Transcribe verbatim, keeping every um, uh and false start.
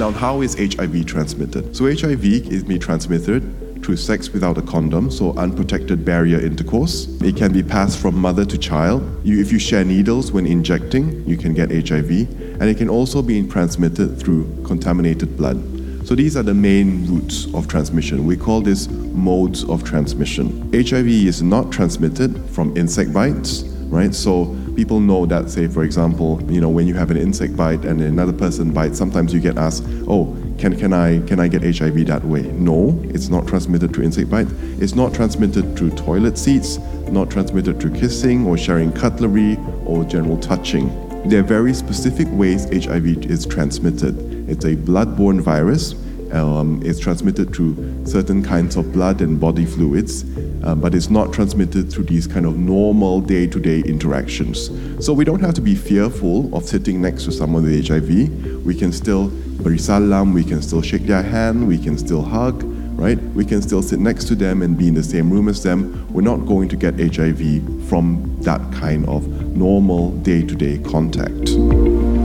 Now, how is H I V transmitted? So H I V is being transmitted through sex without a condom, so unprotected barrier intercourse. It can be passed from mother to child. You, if you share needles when injecting, you can get H I V. And it can also be transmitted through contaminated blood. So these are the main routes of transmission. We call this modes of transmission. H I V is not transmitted from insect bites, right? So people know that, say, for example, you know, when you have an insect bite and another person bites, sometimes you get asked, oh, can, can, I, can I get H I V that way? No, it's not transmitted through insect bite. It's not transmitted through toilet seats, not transmitted through kissing or sharing cutlery or general touching. There are very specific ways H I V is transmitted. It's a blood-borne virus. Um, it's transmitted through certain kinds of blood and body fluids, uh, but it's not transmitted through these kind of normal day-to-day interactions. So we don't have to be fearful of sitting next to someone with H I V. We can still beri salam, we can still shake their hand, we can still hug, right? We can still sit next to them and be in the same room as them. We're not going to get H I V from that kind of normal day-to-day contact.